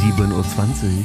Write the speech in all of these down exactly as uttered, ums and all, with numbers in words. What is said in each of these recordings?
sieben Uhr zwanzig.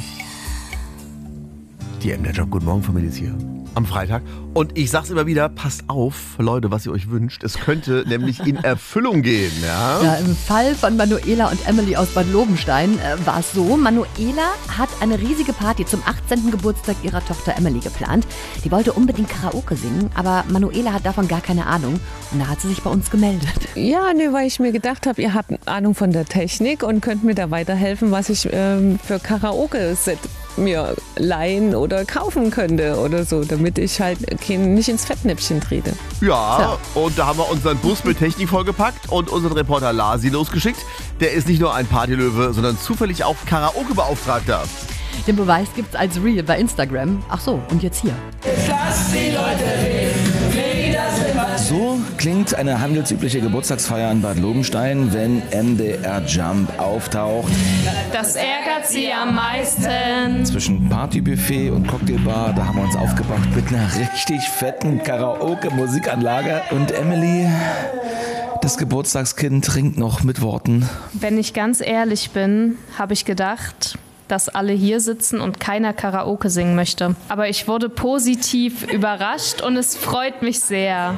Die M D R-Job, guten Morgen, Familie ist hier. Am Freitag. Und ich sag's immer wieder, passt auf, Leute, was ihr euch wünscht. Es könnte nämlich in Erfüllung gehen. Ja? Ja, im Fall von Manuela und Emily aus Bad Lobenstein äh, war es so, Manuela hat eine riesige Party zum achtzehnten Geburtstag ihrer Tochter Emily geplant. Die wollte unbedingt Karaoke singen, aber Manuela hat davon gar keine Ahnung. Und da hat sie sich bei uns gemeldet. Ja, ne, weil ich mir gedacht habe, ihr habt Ahnung von der Technik und könnt mir da weiterhelfen, was ich ähm, für Karaoke-Set mir leihen oder kaufen könnte oder so, damit ich halt kein, nicht ins Fettnäpfchen trete. Ja, Ja, und da haben wir unseren Bus mit Technik vollgepackt und unseren Reporter Lasi losgeschickt. Der ist nicht nur ein Partylöwe, sondern zufällig auch Karaoke-Beauftragter. Den Beweis gibt's als Reel bei Instagram. Ach so, und jetzt hier. Lass die Leute reden, wie das immer. So klingt eine handelsübliche Geburtstagsfeier in Bad Lobenstein, wenn M D R Jump auftaucht. Das ärgert sie am meisten. Zwischen Partybuffet und Cocktailbar, da haben wir uns aufgebracht mit einer richtig fetten Karaoke-Musikanlage. Und Emily, das Geburtstagskind, trinkt noch mit Worten. Wenn ich ganz ehrlich bin, habe ich gedacht, dass alle hier sitzen und keiner Karaoke singen möchte. Aber ich wurde positiv überrascht und es freut mich sehr.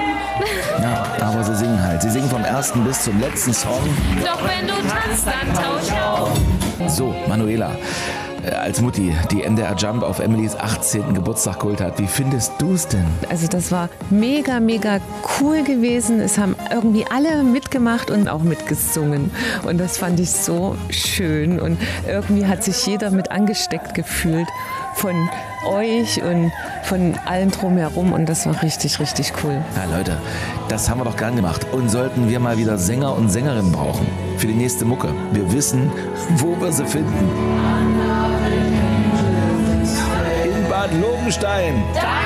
Ja, aber sie singen halt. Sie singen vom ersten bis zum letzten Song. Doch wenn du tanzt, dann tausch auf. So, Manuela, äh, als Mutti, die M D R Jump auf Emilys achtzehnten Geburtstag geholt hat, wie findest du es denn? Also das war mega, mega cool gewesen. Es haben irgendwie alle mitgemacht und auch mitgesungen. Und das fand ich so schön. Und irgendwie hat sich jeder mit angesteckt gefühlt von euch und von allen drumherum. Und das war richtig, richtig cool. Na Leute, das haben wir doch gern gemacht. Und sollten wir mal wieder Sänger und Sängerinnen brauchen für die nächste Mucke, wir wissen, wo wir sie finden. In Bad Lobenstein.